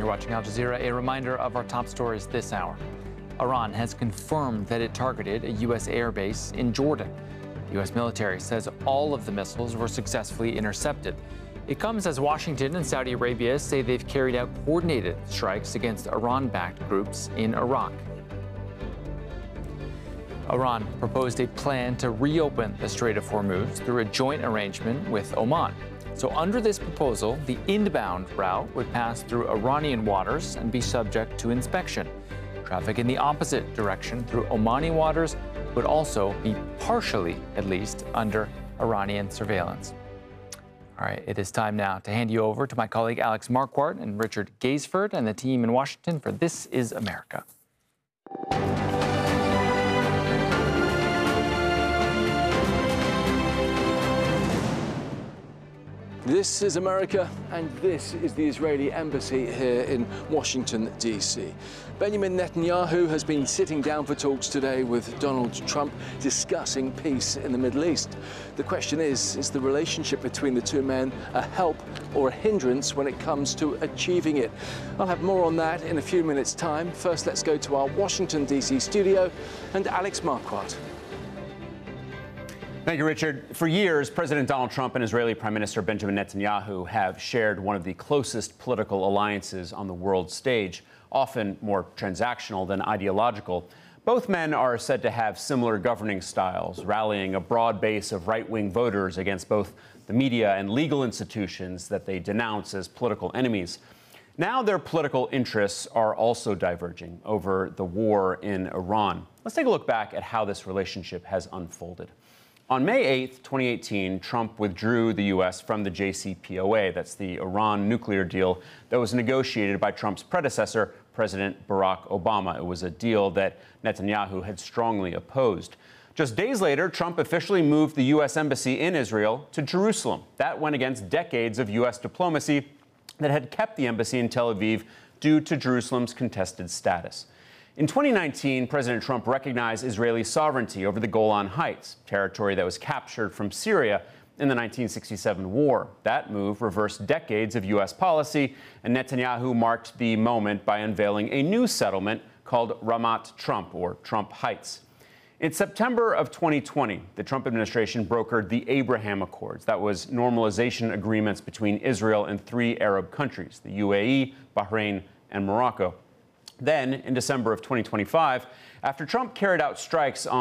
You're watching Al Jazeera. A reminder of our top stories this hour. Iran has confirmed that it targeted a U.S. airbase in Jordan. The U.S. military says all of the missiles were successfully intercepted. It comes as Washington and Saudi Arabia say they've carried out coordinated strikes against Iran-backed groups in Iraq. Iran proposed a plan to reopen the Strait of Hormuz through a joint arrangement with Oman. So under this proposal, the inbound route would pass through Iranian waters and be subject to inspection. Traffic in the opposite direction through Omani waters would also be partially, at least, under Iranian surveillance. All right, it is time now to hand you over to my colleague Alex Marquardt and Richard Gaisford and the team in Washington for This is America. This is America, and this is the Israeli embassy here in Washington, D.C. Benjamin Netanyahu has been sitting down for talks today with Donald Trump, discussing peace in the Middle East. The question is the relationship between the two men a help or a hindrance when it comes to achieving it? I'll have more on that in a few minutes' time. First, let's go to our Washington, D.C. studio and Alex Marquardt. Thank you, Richard. For years, President Donald Trump and Israeli Prime Minister Benjamin Netanyahu have shared one of the closest political alliances on the world stage, often more transactional than ideological. Both men are said to have similar governing styles, rallying a broad base of right-wing voters against both the media and legal institutions that they denounce as political enemies. Now their political interests are also diverging over the war in Iran. Let's take a look back at how this relationship has unfolded. On May 8, 2018, Trump withdrew the U.S. from the JCPOA. That's the Iran nuclear deal that was negotiated by Trump's predecessor, President Barack Obama. It was a deal that Netanyahu had strongly opposed. Just days later, Trump officially moved the U.S. embassy in Israel to Jerusalem. That went against decades of U.S. diplomacy that had kept the embassy in Tel Aviv due to Jerusalem's contested status. In 2019, President Trump recognized Israeli sovereignty over the Golan Heights, territory that was captured from Syria in the 1967 war. That move reversed decades of U.S. policy, and Netanyahu marked the moment by unveiling a new settlement called Ramat Trump, or Trump Heights. In September of 2020, the Trump administration brokered the Abraham Accords. That was normalization agreements between Israel and 3 Arab countries, the UAE, Bahrain, and Morocco. Then, in December of 2025, after Trump carried out strikes on